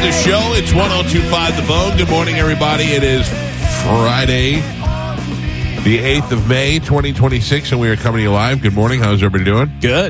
the show. It's 102.5 The Bone. Good morning, everybody. It is Friday, the 8th of May, 2026, and we are coming to you live. Good morning. How's everybody doing? Good.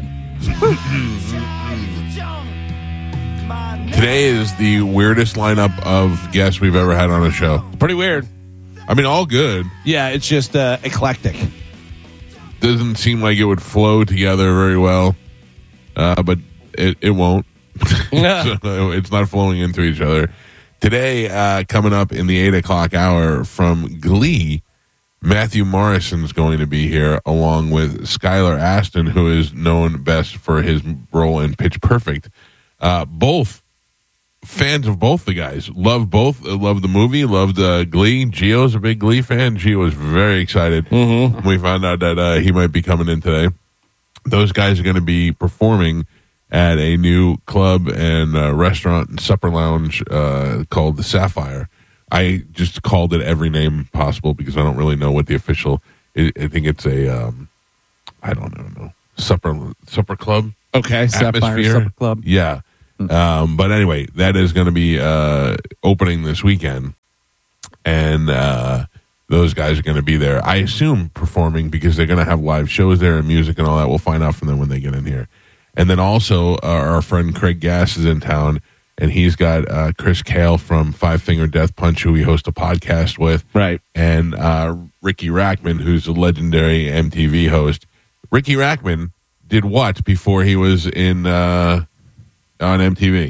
Today is the weirdest lineup of guests we've ever had on a show. Pretty weird. I mean, all good. Yeah, it's just eclectic. Doesn't seem like it would flow together very well, but it won't. Yeah. So it's not flowing into each other. Today, coming up in the 8 o'clock hour from Glee, Matthew Morrison's going to be here along with Skylar Astin, who is known best for his role in Pitch Perfect. Both fans of both the guys. Love both. Love the movie. Loved Glee. Gio's a big Glee fan. Gio was very excited when we found out that he might be coming in today. Those guys are going to be performing at a new club and restaurant and supper lounge called the Sapphire. I just called it every name possible because I don't really know what the official. I think it's a I don't know supper club. Okay, Sapphire Supper Club. Yeah, but anyway, that is going to be opening this weekend, and those guys are going to be there. I assume performing because they're going to have live shows there and music and all that. We'll find out from them when they get in here. And then also our friend Craig Gass is in town, and he's got Chris Kale from Five Finger Death Punch, who we host a podcast with. Right. And Ricky Rackman, who's a legendary MTV host. Ricky Rackman did what before he was in on MTV?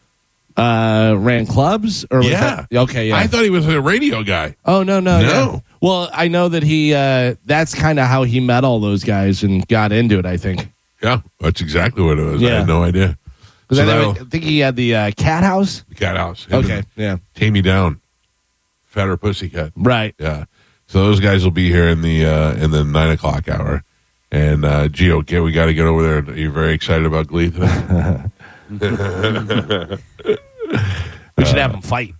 Ran clubs? Or was Yeah. that? Okay, yeah. I thought he was a radio guy. Oh, no. No. Well, I know that he, that's kind of how he met all those guys and got into it, I think. Yeah, that's exactly what it was. Yeah. I had no idea. Because I think he had the Cat House. The Cat House. Okay, yeah. Tame Me Down. Fatter Pussycat. Right. Yeah. So those guys will be here in the 9 o'clock hour. And Gio, we got to get over there. Are you very excited about Glee today? We should have him fight.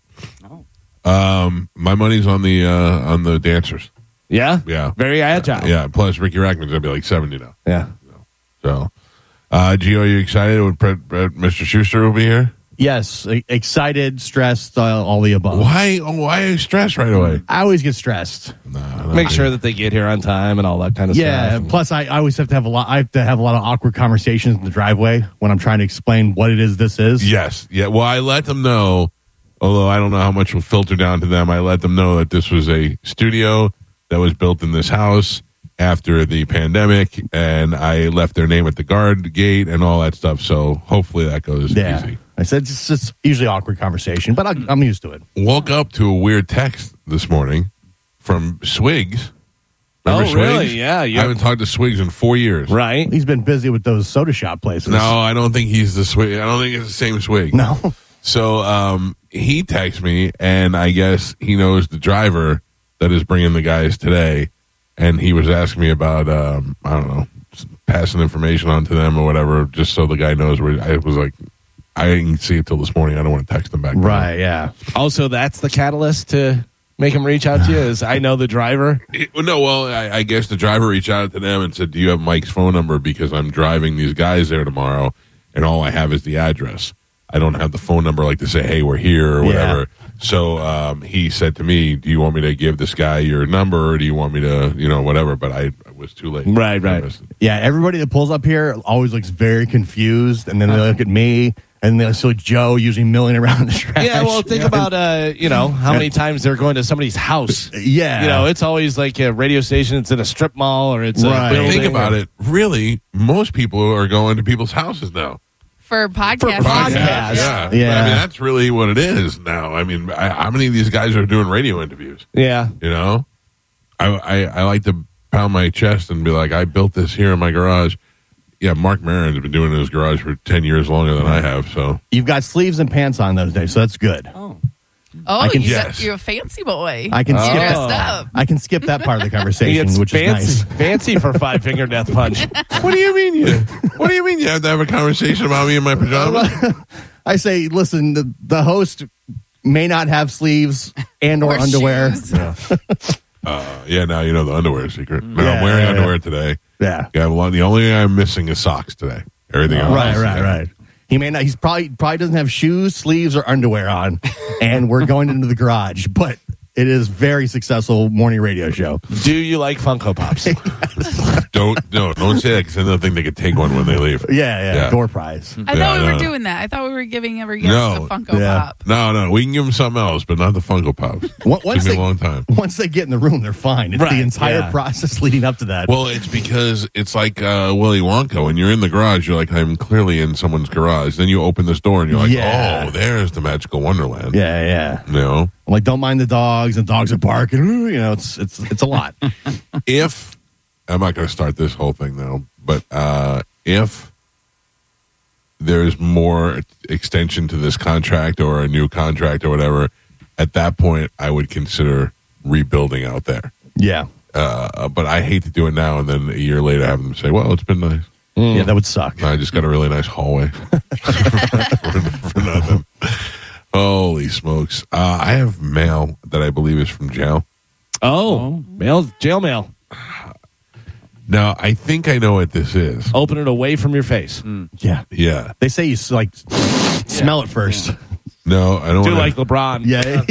My money's on the dancers. Yeah? Yeah. Very agile. Yeah. Plus Ricky Rackman's gonna be like 70 now. Yeah. So, Gio, are you excited? Mr. Schuster will be here. Yes, excited, stressed, all the above. Why are you stressed right away? I always get stressed. Make sure that they get here on time and all that kind of Yeah, stuff. plus I always have to have a lot. I have to have a lot of awkward conversations in the driveway when I'm trying to explain what it is this is. Yes. Yeah. Well, I let them know, although I don't know how much will filter down to them. I let them know that this was a studio that was built in this house after the pandemic, and I left their name at the guard gate and all that stuff. So hopefully that goes easy. I said it's just usually awkward conversation, but I'm used to it. Woke up to a weird text this morning from Swigs. Remember Oh, really? Swigs? Yeah. I haven't talked to Swigs in 4 years. Right. He's been busy with those soda shop places. No, I don't think he's the Swig. I don't think it's the same Swig. No. So he texts me, and I guess he knows the driver that is bringing the guys today. And he was asking me about, I don't know, passing information on to them or whatever, just so the guy knows where. I was like, I didn't see it till this morning. I don't want to text him back. Right, yeah. Also, that's the catalyst to make him reach out to you is I know the driver. I guess the driver reached out to them and said, do you have Mike's phone number? Because I'm driving these guys there tomorrow, and all I have is the address. I don't have the phone number like to say, hey, we're here or whatever. Yeah. So he said to me, do you want me to give this guy your number or do you want me to, whatever? But I was too late. Right. Yeah, everybody that pulls up here always looks very confused, and then they look at me, and they see Joe usually milling around the trash. Yeah, well, think about, how many times they're going to somebody's house. Yeah. It's always like a radio station. It's in a strip mall or it's Right. a building. Think about it. Really, most people are going to people's houses now. For podcasts. podcasts. Yeah. Yeah. I mean, that's really what it is now. I mean, how many of these guys are doing radio interviews? Yeah. I like to pound my chest and be like, I built this here in my garage. Yeah, Mark Maron's been doing it in his garage for 10 years longer than I have. So You've got sleeves and pants on those days, so that's good. Oh, Yes. you're a fancy boy. I can skip Dressed that. up. I can skip that part of the He conversation, gets which is nice. fancy for Five Finger Death Punch. what do you mean you have to have a conversation about me in my pajamas? I say, listen, the host may not have sleeves and or underwear. shoes. Yeah, now you know the underwear secret. No, Yeah, I'm wearing yeah, underwear today. Yeah. Yeah, the only thing I'm missing is socks today. Everything else. Right. He may not. He's probably doesn't have shoes, sleeves, or underwear on, and we're going into the garage. But it is very successful morning radio show. Do you like Funko Pops? Don't say that because I don't think they could take one when they leave. Yeah. Door prize. I thought we no. were doing that. I thought we were giving every guest No. a Funko Yeah. Pop. No, we can give them something else, but not the Funko Pops. Once Took me a long time. Once they get in the room, they're fine. It's Right, the entire yeah. process leading up to that. Well, it's because it's like Willy Wonka. When you're in the garage, you're like, I'm clearly in someone's garage. Then you open this door and you're like, Yeah. oh, there's the magical wonderland. yeah. You know? I'm like, don't mind the dogs, and dogs are barking. You know, it's a lot. If I'm not going to start this whole thing though, but if there's more extension to this contract or a new contract or whatever, at that point I would consider rebuilding out there. Yeah. But I hate to do it now and then a year later have them say, well, it's been nice. Yeah, that would suck. I just got a really nice hallway for nothing. Holy smokes. I have mail that I believe is from jail. Oh, jail mail. Now, I think I know what this is. Open it away from your face. Yeah. Yeah. They say you like smell it first. No, I don't Do wanna- like LeBron. Yeah.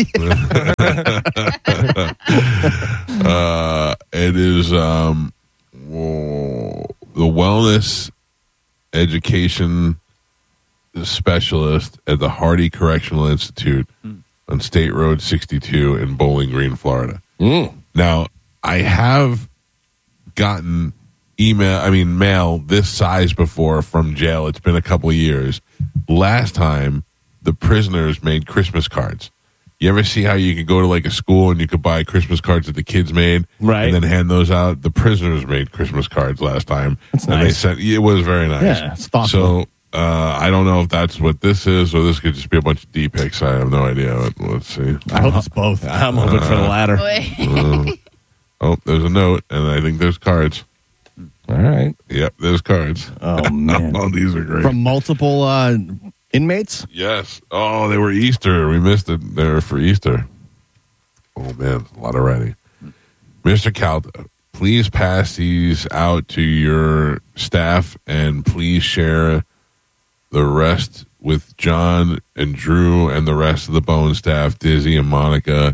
It is the wellness education specialist at the Hardy Correctional Institute on State Road 62 in Bowling Green, Florida. Now, I have gotten mail this size before from jail. It's been a couple of years. Last time, the prisoners made Christmas cards. You ever see how you could go to like a school and you could buy Christmas cards that the kids made, Right. and then hand those out? The prisoners made Christmas cards last time. That's and nice. It was very nice. Yeah, it's thoughtful. So I don't know if that's what this is, or this could just be a bunch of D-pics. I have no idea. Let's see. I hope it's both. I'm hoping for the latter. Boy. Oh, there's a note, and I think there's cards. All right. Yep, there's cards. Oh, man. Oh, these are great. From multiple inmates? Yes. Oh, they were Easter. We missed it. They were for Easter. Oh, man. A lot of writing. Mr. Calda, please pass these out to your staff and please share the rest with John and Drew and the rest of the Bone staff, Dizzy and Monica.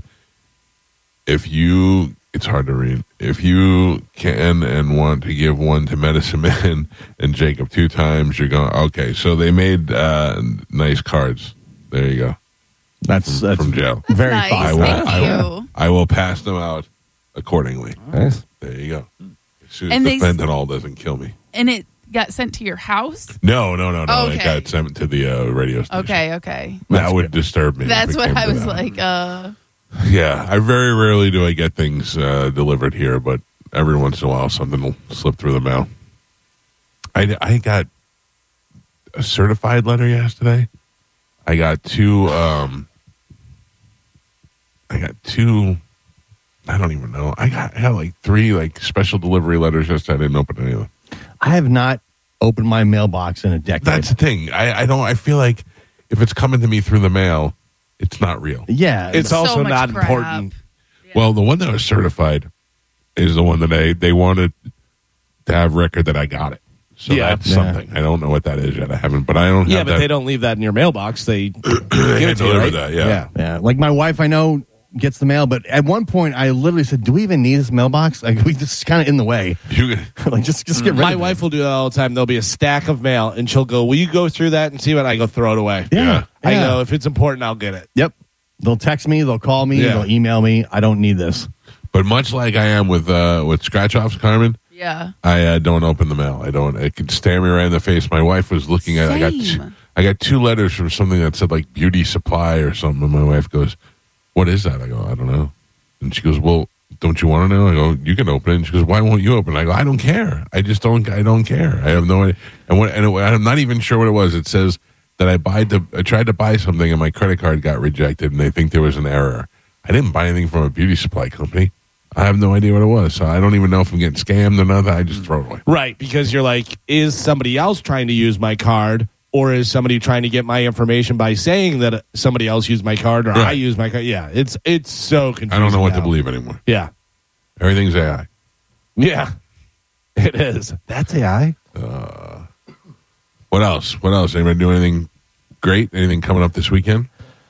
It's hard to read. If you can and want to give one to Medicine Man and Jacob 2 times, you're going, okay. So they made nice cards. There you go. That's From jail. very Nice. thoughtful. Thank you. I will pass them out accordingly. Nice. There you go. As soon as And the they- fentanyl doesn't kill me. And it got sent to your house? No. Okay. It got sent to the radio station. Okay. That would disturb me. if That's it what came I to was that. like, Yeah, I very rarely do I get things delivered here, but every once in a while something will slip through the mail. I got a certified letter yesterday. I got two. I don't even know. I had like 3 like special delivery letters yesterday. I didn't open any of them. I have not opened my mailbox in a decade. That's the thing. I feel like if it's coming to me through the mail, it's not real. yeah. It's so also much not crap. important. Well, the one that was certified is the one that they wanted to have record that I got it. So Yeah. that's something. I don't know what that is yet. I haven't, but I don't Yeah, have but that. they don't leave that in your mailbox. They give it to you, deliver right? that, yeah. Yeah. Like my wife, I know, gets the mail, but at one point I literally said, do we even need this mailbox? Like, this is kind of in the way. You, Like, just get rid My of wife it. will do that all the time. There'll be a stack of mail, and she'll go, will you go through that and see what? I go, throw it away. Yeah. I Yeah. go, if it's important, I'll get it. Yep. They'll text me. They'll call me. Yeah. They'll email me. I don't need this. but much like I am with scratch offs, Carmen, yeah. I don't open the mail. I don't. It could stare me right in the face. My wife was looking at. Same. I got 2 letters from something that said like beauty supply or something. And my wife goes, "What is that?" I go, "I don't know." And she goes, "Well, don't you want to know?" I go, "You can open it." And she goes, "Why won't you open it?" I go, "I don't care. I just don't. I don't care. I have no idea." I'm not even sure what it was. It says that I tried to buy something and my credit card got rejected, and they think there was an error. I didn't buy anything from a beauty supply company. I have no idea what it was, so I don't even know if I'm getting scammed or not. I just throw it away. Right, because you're like, is somebody else trying to use my card, or is somebody trying to get my information by saying that somebody else used my card or I Right. use my card? Yeah, it's so confusing. I don't know what to now. believe anymore. Yeah, Everything's AI. yeah, it is. That's AI. What else? Anybody do anything great? Anything coming up this weekend?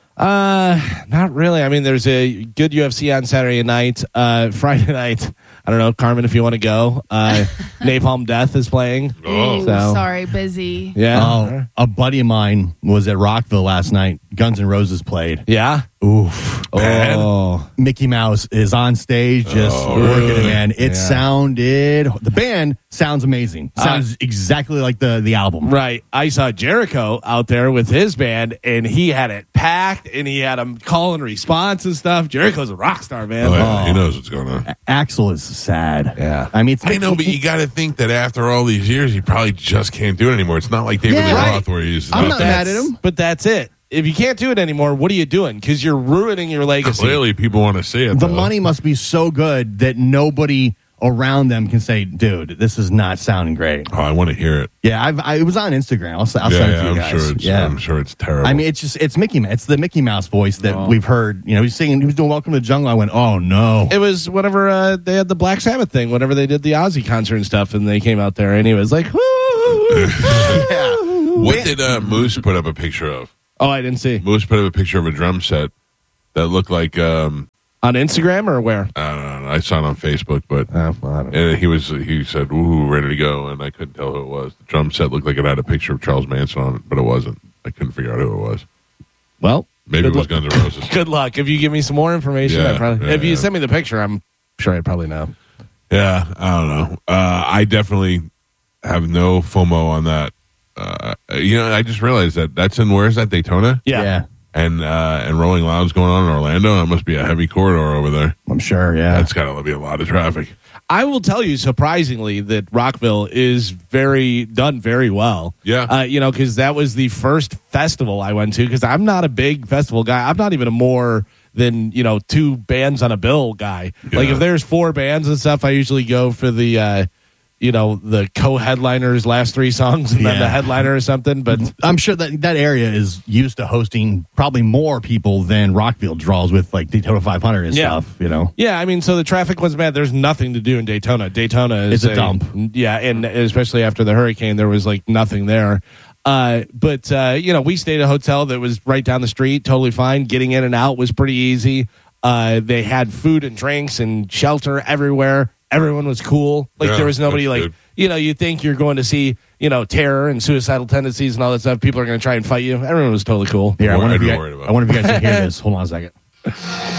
Not really. I mean, there's a good UFC on Saturday night. Friday night, I don't know, Carmen, if you want to go. Napalm Death is playing. Oh. Ooh, So- sorry, busy. Yeah. Oh, a buddy of mine was at Rockville last night. Guns N' Roses played. Yeah. Oof. Man. Oh. Mickey Mouse is on stage just Oh, working really? it, man. It Yeah. the band sounds amazing. Sounds exactly like the album. Right. I saw Jericho out there with his band, and he had it packed, and he had them call and response and stuff. Jericho's a rock star, man. Oh, yeah, he knows what's going on. Axl is sad. Yeah. I mean, it's I know, but you got to think that after all these years, he probably just can't do it anymore. It's not like David Yeah, Lee right. Roth where he's I'm not That's- mad at him. But that's it. If you can't do it anymore, what are you doing? Because you're ruining your legacy. clearly people want to see it. The though. money must be so good that nobody around them can say, "Dude, this is not sounding great." Oh, I want to hear it. Yeah, it was on Instagram. I'll send it to you I'm guys. sure. I'm sure it's terrible. I mean, it's Mickey Mouse. It's the Mickey Mouse voice that we've heard. You know, he's singing. He was doing "Welcome to the Jungle." I went, "Oh no!" It was whenever they had the Black Sabbath thing, whenever they did the Ozzy concert and stuff, and they came out there, and he was like, "Woo." what did Moose put up a picture of? Oh, I didn't see. Moose put up a picture of a drum set that looked like On Instagram or where? I don't know. I saw it on Facebook, but Well, I don't know. and he said, "Ooh, ready to go," and I couldn't tell who it was. The drum set looked like it had a picture of Charles Manson on it, but it wasn't. I couldn't figure out who it was. Well, Maybe it good was luck. Guns N' Roses. Good luck. If you give me some more information, Yeah, I probably, yeah, if you yeah. send me the picture, I'm sure I'd probably know. Yeah, I don't know. I definitely have no FOMO on that. I just realized that's in where's that, Daytona? Yeah. And Rolling Loud's going on in Orlando. That must be a heavy corridor over there. I'm sure. Yeah, That's got to be a lot of traffic. I will tell you, surprisingly, that Rockville is done very well. Yeah. Because that was the first festival I went to. Because I'm not a big festival guy. I'm not even a more than 2 bands on a bill guy. Yeah. Like if there's 4 bands and stuff, I usually go for the the co-headliners last 3 songs and then Yeah. the headliner or something. But I'm sure that area is used to hosting probably more people than Rockville draws with like Daytona 500 and Yeah. stuff. You know, yeah, I mean, so the traffic was bad. There's nothing to do in Daytona. Daytona is It's a dump. Yeah, and especially after the hurricane, there was like nothing there. But we stayed at a hotel that was right down the street, totally fine. Getting in and out was pretty easy. They had food and drinks and shelter everywhere. Everyone was cool. Like Yeah, there was nobody that's like good. you think you're going to see terror and suicidal tendencies and all that stuff. People are going to try and fight you. Everyone was totally cool. here I I'd wonder if be you worried guys, about I wonder if you guys can hear this. Hold on a second.